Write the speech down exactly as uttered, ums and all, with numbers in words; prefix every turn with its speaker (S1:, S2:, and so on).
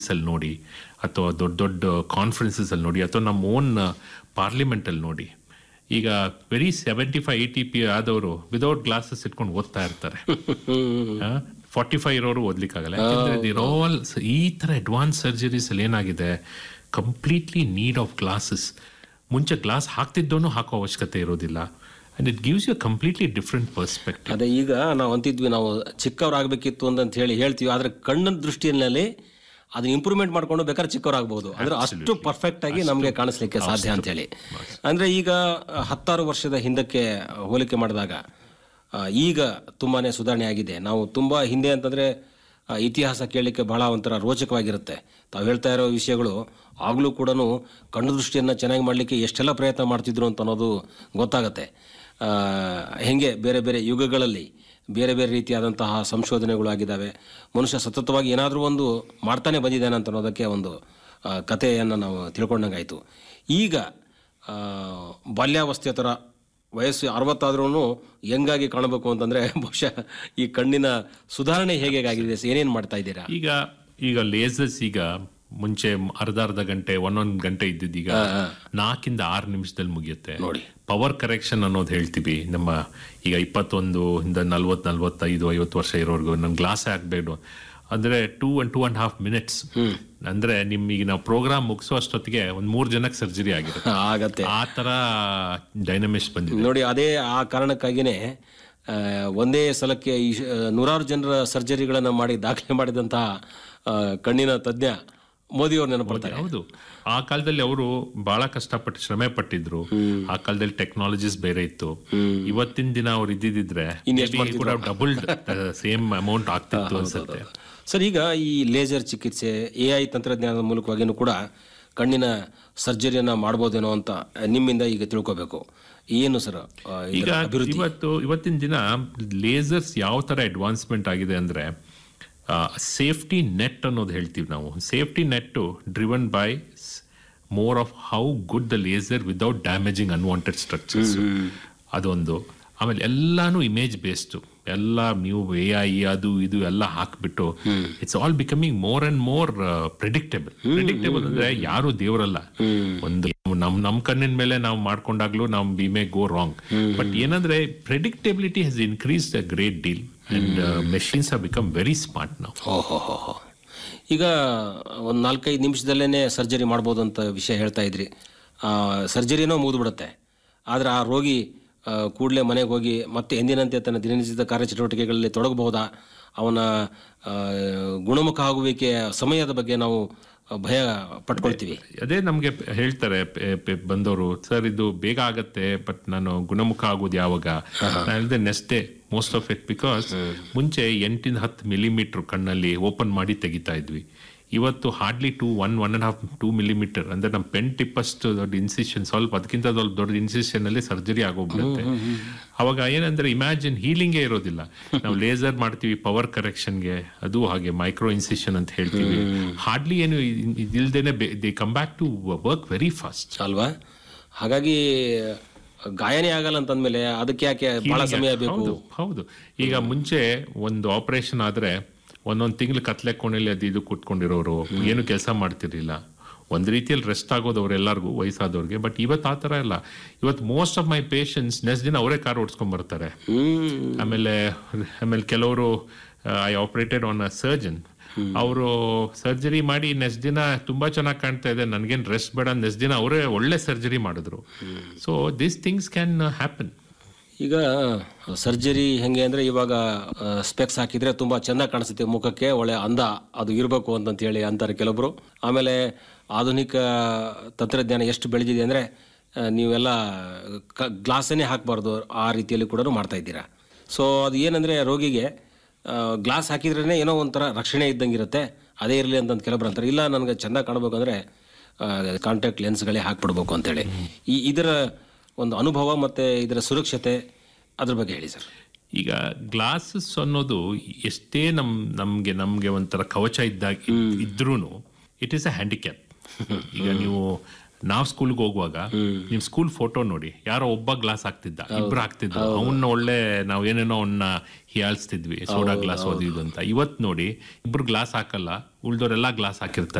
S1: ಅಲ್ಲಿ ನೋಡಿ, ಅಥವಾ ದೊಡ್ಡ ದೊಡ್ಡ ಕಾನ್ಫರೆನ್ಸಸ್ ಅಲ್ಲಿ ನೋಡಿ, ಅಥವಾ ನಮ್ಮ ಓನ್ ಪಾರ್ಲಿಮೆಂಟ್ ಅಲ್ಲಿ ನೋಡಿ. ಈಗ very seventy five eighty P ಆದವರು ವಿದೌಟ್ ಗ್ಲಾಸಸ್ ಇಟ್ಕೊಂಡು ಓದ್ತಾ ಇರ್ತಾರೆ. ಫಾರ್ಟಿ ಫೈವ್ ಇರೋರು ಓದ್ಲಿಕ್ಕಾಗಲ್ಲ. ಯಾಕಂದ್ರೆ ಆಲ್ ಈ ತರ ಅಡ್ವಾನ್ಸ್ ಸರ್ಜರೀಸ್ ಅಲ್ಲಿ ಏನಾಗಿದೆ, ಕಂಪ್ಲೀಟ್ಲಿ ನೀಡ್ ಆಫ್ ಗ್ಲಾಸಸ್. ಮುಂಚೆ ಗ್ಲಾಸ್ ಹಾಕ್ತಿದ್ದೋನು ಹಾಕೋ ಅವಶ್ಯಕತೆ ಇರೋದಿಲ್ಲ. And it gives you completely different perspective.
S2: ಅದೇ ಈಗ ನಾವು ಅಂತಿದ್ವಿ, ನಾವು ಚಿಕ್ಕವರಾಗಬೇಕಿತ್ತು ಅಂತ ಹೇಳಿ ಹೇಳ್ತೀವಿ, ಆದ್ರೆ ಕಣ್ಣಿನ ದೃಷ್ಟಿಯಲ್ಲಿ ಅದನ್ನ ಇಂಪ್ರೂವ್ಮೆಂಟ್ ಮಾಡ್ಕೊಂಡು ಬೇಕಾದ್ರೆ ಚಿಕ್ಕವರಾಗಬಹುದು. ಅಂದ್ರೆ ಅಷ್ಟು ಪರ್ಫೆಕ್ಟ್ ಆಗಿ ನಮಗೆ ಕಾಣಿಸ್ಲಿಕ್ಕೆ ಸಾಧ್ಯ ಅಂತ ಹೇಳಿ. ಅಂದ್ರೆ ಈಗ ಹತ್ತಾರು ವರ್ಷದ ಹಿಂದಕ್ಕೆ ಹೋಲಿಕೆ ಮಾಡಿದಾಗ ಈಗ ತುಂಬಾನೇ ಸುಧಾರಣೆ ಆಗಿದೆ. ನಾವು ತುಂಬಾ ಹಿಂದೆ ಅಂತಂದ್ರೆ ಇತಿಹಾಸ ಕೇಳಲಿಕ್ಕೆ ಬಹಳ ಒಂಥರ ರೋಚಕವಾಗಿರುತ್ತೆ. ತಾವು ಹೇಳ್ತಾ ಇರೋ ವಿಷಯಗಳು ಆಗ್ಲೂ ಕೂಡ ಕಣ್ಣು ದೃಷ್ಟಿಯನ್ನು ಚೆನ್ನಾಗಿ ಮಾಡಲಿಕ್ಕೆ ಎಷ್ಟೆಲ್ಲ ಪ್ರಯತ್ನ ಮಾಡ್ತಿದ್ರು ಅಂತ ಅನ್ನೋದು ಗೊತ್ತಾಗತ್ತೆ. ಹೆಂಗೆ ಬೇರೆ ಬೇರೆ ಯುಗಗಳಲ್ಲಿ ಬೇರೆ ಬೇರೆ ರೀತಿಯಾದಂತಹ ಸಂಶೋಧನೆಗಳು ಆಗಿದ್ದಾವೆ. ಮನುಷ್ಯ ಸತತವಾಗಿ ಏನಾದರೂ ಒಂದು ಮಾಡ್ತಾನೆ ಬಂದಿದ್ದಾನೆ ಅಂತ ಅನ್ನೋದಕ್ಕೆ ಒಂದು ಕಥೆಯನ್ನು ನಾವು ತಿಳ್ಕೊಂಡಂಗಾಯಿತು. ಈಗ ಬಾಲ್ಯಾವಸ್ಥೆ ಥರ ವಯಸ್ಸು ಅರವತ್ತಾದ್ರೂ ಹೆಂಗಾಗಿ ಕಾಣಬೇಕು ಅಂತಂದರೆ ಬಹುಶಃ ಈ ಕಣ್ಣಿನ ಸುಧಾರಣೆ ಹೇಗೆ ಆಗಿದೆ, ಏನೇನು ಮಾಡ್ತಾ ಇದ್ದೀರಾ?
S1: ಈಗ ಈಗ ಲೇಸರ್ಸ್ ಈಗ ಮುಂಚೆ ಅರ್ಧ ಅರ್ಧ ಗಂಟೆ ಒಂದೊಂದು ಗಂಟೆ ಇದ್ದಿದ್ದೀಗ ನಾಲ್ಕಿಂದ ಆರು ನಿಮಿಷದಲ್ಲಿ ಮುಗಿಯುತ್ತೆ ನೋಡಿ. ಪವರ್ ಕರೆಕ್ಷನ್ ಅನ್ನೋದು ಹೇಳ್ತೀವಿ. ನಮ್ಮ ಈಗ ಇಪ್ಪತ್ತೊಂದು ಇಂದ ನಲ್ವತ್ತು ನಲ್ವತ್ತೈದು ಐವತ್ತು ವರ್ಷ ಇರೋರ್ಗು ನಮ್ ಗ್ಲಾಸ್ ಹಾಕ್ಬೇಡು ಅಂದ್ರೆ two and two and half minutes ಅಂದ್ರೆ ನಿಮ್ಗೆ ನಾವು ಪ್ರೋಗ್ರಾಮ್ ಮುಗಿಸೋ ಅಷ್ಟೊತ್ತಿಗೆ ಒಂದ್ ಮೂರ್ ಜನಕ್ಕೆ ಸರ್ಜರಿ ಆಗಿರುತ್ತೆ.
S2: ಆಗತ್ತೆ
S1: ಆ ತರ ಡೈನಮಿಕ್ಸ್ ಬಂದಿದೆ
S2: ನೋಡಿ. ಅದೇ ಆ ಕಾರಣಕ್ಕಾಗಿನೇ ಒಂದೇ ಸಲಕ್ಕೆ ನೂರಾರು ಜನರ ಸರ್ಜರಿಗಳನ್ನ ಮಾಡಿ ದಾಖಲೆ ಮಾಡಿದಂತಹ ಕಣ್ಣಿನ ತಜ್ಞ ಮೋದಿಯವ್ರು ನೆನಪಡ್ತಾರೆ.
S1: ಹೌದು, ಆ ಕಾಲದಲ್ಲಿ ಅವರು ಬಹಳ ಕಷ್ಟಪಟ್ಟು ಶ್ರಮೆ ಪಟ್ಟಿದ್ರು. ಆ ಕಾಲದಲ್ಲಿ ಟೆಕ್ನಾಲಜೀಸ್ ಬೇರೆ ಇತ್ತು. ಇವತ್ತಿನ ದಿನ ಅವ್ರು ಇದ್ದಿದ್ರೆ ಡಬಲ್ ಸೇಮ್ ಅಮೌಂಟ್ ಆಗ್ತಿತ್ತು ಅನ್ಸುತ್ತೆ.
S2: ಸರ್, ಈಗ ಈ ಲೇಸರ್ ಚಿಕಿತ್ಸೆ ಎ ಐ ತಂತ್ರಜ್ಞಾನದ ಮೂಲಕವಾಗಿಯೂ ಕೂಡ ಕಣ್ಣಿನ ಸರ್ಜರಿಯನ್ನ ಮಾಡ್ಬೋದೇನೋ ಅಂತ ನಿಮ್ಮಿಂದ ಈಗ ತಿಳ್ಕೋಬೇಕು. ಏನು ಸರ್
S1: ಈಗ ಇವತ್ತು ಇವತ್ತಿನ ದಿನ ಲೇಸರ್ಸ್ ಯಾವ ತರ ಅಡ್ವಾನ್ಸ್ಮೆಂಟ್ ಆಗಿದೆ ಅಂದ್ರೆ, ಸೇಫ್ಟಿ ನೆಟ್ ಅನ್ನೋದು ಹೇಳ್ತೀವಿ ನಾವು. Safety net driven by more of how good the laser without damaging unwanted structures, ಅದೊಂದು. ಆಮೇಲೆ ಎಲ್ಲಾನು ಇಮೇಜ್ ಬೇಸ್ಡ್, ಎಲ್ಲ ನೀವು ಎ ಐ ಅದು ಇದು ಎಲ್ಲ ಹಾಕ್ಬಿಟ್ಟು it's all becoming more and more predictable. Predictable ಅಂದ್ರೆ ಯಾರು ದೇವರಲ್ಲ. ಒಂದು ನಮ್ ನಮ್ ಕಣ್ಣಿನ ಮೇಲೆ ನಾವು ಮಾಡ್ಕೊಂಡಾಗ್ಲೂ ನಾವು we may go wrong. But ಏನಂದ್ರೆ ಪ್ರಿಡಿಕ್ಟೇಬಿಲಿಟಿ has increased a great deal and machines have become very smart now.
S2: ಈಗ ಒಂದ್ ನಾಲ್ಕೈದು ನಿಮಿಷದಲ್ಲೇನೆ ಸರ್ಜರಿ ಮಾಡ್ಬೋದು ಅಂತ ವಿಷಯ ಹೇಳ್ತಾ ಇದ್ರಿ. ಸರ್ಜರಿನೋ ಮುಗಿದ್ಬಿಡುತ್ತೆ, ಆದ್ರೆ ಆ ರೋಗಿ ಕೂಡಲೇ ಮನೆಗೆ ಹೋಗಿ ಮತ್ತೆ ಎಂದಿನಂತೆ ತನ್ನ ದಿನನಿತ್ಯದ ಕಾರ್ಯಚಟುವಟಿಕೆಗಳಲ್ಲಿ ತೊಡಗಬಹುದಾ? ಅವನ ಗುಣಮುಖ ಆಗುವಿಕೆಯ ಸಮಯದ ಬಗ್ಗೆ ನಾವು ಭಯ ಪಟ್ಕೊಳ್ತೀವಿ.
S1: ಅದೇ ನಮ್ಗೆ ಹೇಳ್ತಾರೆ ಬಂದವರು, ಸರ್ ಇದು ಬೇಗ ಆಗತ್ತೆ, ಬಟ್ ನಾನು ಗುಣಮುಖ ಆಗೋದು ಯಾವಾಗ? ನಾನು next day most of it. Because ಮುಂಚೆ ಎಂಟಿಂದ ಹತ್ತು ಮಿಲಿಮೀಟರ್ ಕಣ್ಣಲ್ಲಿ ಓಪನ್ ಮಾಡಿ ತೆಗಿತಾ ಇದ್ವಿ. ಇವತ್ತು hardly two one one and half two millimetre ಅಂದ್ರೆ ನಮ್ಮ ಪೆನ್ ಟಿಪ್ ಅಷ್ಟು ದೊಡ್ಡ ಇನ್ಸಿಷನ್, ಸ್ವಲ್ಪ ಅದಕ್ಕಿಂತ ದೊಡ್ಡ ಇನ್ಸಿಷನ್ ಅಲ್ಲಿ ಸರ್ಜರಿ ಆಗೋಗ್ಬಿಡುತ್ತೆ. ಅವಾಗ ಏನಂದ್ರೆ ಇಮ್ಯಾಜಿನ್ ಹೀಲಿಂಗೇ ಇರೋದಿಲ್ಲ. ನಾವು ಲೇಸರ್ ಮಾಡ್ತೀವಿ ಪವರ್ ಕರೆಕ್ಷನ್ಗೆ, ಅದು ಹಾಗೆ ಮೈಕ್ರೋ ಇನ್ಸಿಷನ್ ಅಂತ ಹೇಳ್ತೀವಿ. ಹಾರ್ಡ್ಲಿ ಏನು ಇದಿಲ್ದೇನೆ they come back to work very fast ಅಲ್ವಾ?
S2: ಹಾಗಾಗಿ ಗಾಯನೇ ಆಗಲ್ಲ ಅಂತಂದ್ಮೇಲೆ ಅದಕ್ಕೆ ಯಾಕೆ ಬಹಳ ಸಮಯ ಬೇಕು?
S1: ಹೌದು. ಈಗ ಮುಂಚೆ ಒಂದು ಆಪರೇಷನ್ ಆದ್ರೆ ಒಂದೊಂದು ತಿಂಗಳು ಕತ್ಲೆ ಕೋಣೆಯಲ್ಲಿ ಅದು ಇದು ಕೂತ್ಕೊಂಡಿರೋರು, ಏನು ಕೆಲಸ ಮಾಡ್ತಿರ್ಲಿಲ್ಲ. ಒಂದ್ ರೀತಿಯಲ್ಲಿ ರೆಸ್ಟ್ ಆಗೋದು ಅವ್ರೆಲ್ಲರಿಗೂ, ವಯಸ್ಸಾದವ್ರಿಗೆ. ಬಟ್ ಇವತ್ತು ಆ ತರ ಇಲ್ಲ. ಇವತ್ತು most of my patients next ದಿನ ಅವರೇ ಕಾರ್ ಓಡಿಸ್ಕೊಂಡ್ ಬರ್ತಾರೆ. ಆಮೇಲೆ ಆಮೇಲೆ ಕೆಲವರು I operated on a surgeon, ಅವರು ಸರ್ಜರಿ ಮಾಡಿ ನೆಕ್ಸ್ಟ್ ದಿನ ತುಂಬಾ ಚೆನ್ನಾಗಿ ಕಾಣ್ತಾ ಇದೆ, ನನ್ಗೇನ್ ರೆಸ್ಟ್ ಬೇಡ, ನೆಕ್ಸ್ಟ್ ದಿನ ಅವರೇ ಒಳ್ಳೆ ಸರ್ಜರಿ ಮಾಡಿದ್ರು. So this things can happen.
S2: ಈಗ ಸರ್ಜರಿ ಹೆಂಗೆ ಅಂದ್ರೆ, ಇವಾಗ ಸ್ಪೆಕ್ಸ್ ಹಾಕಿದ್ರೆ ತುಂಬಾ ಚೆನ್ನಾಗಿ ಕಾಣಿಸುತ್ತೆ ಮುಖಕ್ಕೆ, ಒಳ್ಳೆ ಅಂದ ಅದು ಇರಬೇಕು ಅಂತ ಹೇಳಿ ಅಂತಾರೆ ಕೆಲವೊಬ್ರು. ಆಮೇಲೆ ಆಧುನಿಕ ತಂತ್ರಜ್ಞಾನ ಎಷ್ಟು ಬೆಳೆದಿದೆ ಅಂದ್ರೆ ನೀವೆಲ್ಲ ಗ್ಲಾಸನ್ನೇ ಹಾಕಬಾರ್ದು, ಆ ರೀತಿಯಲ್ಲಿ ಕೂಡ ಮಾಡ್ತಾ ಇದ್ದೀರಾ. ಸೊ ಅದು ಏನಂದ್ರೆ ರೋಗಿಗೆ ಗ್ಲಾಸ್ ಹಾಕಿದ್ರೇ ಏನೋ ಒಂಥರ ರಕ್ಷಣೆ ಇದ್ದಂಗಿರುತ್ತೆ, ಅದೇ ಇರಲಿ ಅಂತ ಕೆಲವೊಬ್ರು ಅಂತಾರೆ. ಇಲ್ಲ, ನನಗೆ ಚೆಂದ ಕಾಣಬೇಕಂದ್ರೆ ಕಾಂಟ್ಯಾಕ್ಟ್ ಲೆನ್ಸ್ಗಳೇ ಹಾಕ್ಬಿಡ್ಬೇಕು ಅಂತೇಳಿ. ಈ ಇದರ ಒಂದು ಅನುಭವ ಮತ್ತೆ ಇದರ ಸುರಕ್ಷತೆ, ಅದ್ರ ಬಗ್ಗೆ ಹೇಳಿ ಸರ್.
S1: ಈಗ ಗ್ಲಾಸಸ್ ಅನ್ನೋದು ಎಷ್ಟೇ ನಮ್ ನಮ್ಗೆ ನಮ್ಗೆ ಒಂಥರ ಕವಚ ಇದ್ದಾಗ ಇದ್ರೂನು ಇಟ್ ಈಸ್ ಅ ಹ್ಯಾಂಡಿಕ್ಯಾಪ್. ಈಗ ನೀವು ನಾವ್ ಸ್ಕೂಲ್ಗೆ ಹೋಗುವಾಗ ನಿಮ್ ಸ್ಕೂಲ್ ಫೋಟೋ ನೋಡಿ, ಯಾರೋ ಒಬ್ಬ ಗ್ಲಾಸ್ ಹಾಕ್ತಿದ್ದ, ಇಬ್ರು ಹಾಕ್ತಿದ್ರು. ಅವನ್ನ ಒಳ್ಳೆ ನಾವ್ ಏನೇನೋ ಅವನ್ನ ಹೀಯಾಳಿಸ್ತಿದ್ವಿ, ಸೋಡಾ ಗ್ಲಾಸ್ ಅದು ಇದು ಅಂತ. ಇವತ್ ನೋಡಿ ಇಬ್ರು ಗ್ಲಾಸ್ ಹಾಕಲ್ಲ, ಉಳ್ದೋರೆಲ್ಲಾ ಗ್ಲಾಸ್ ಹಾಕಿರ್ತಾರೆ.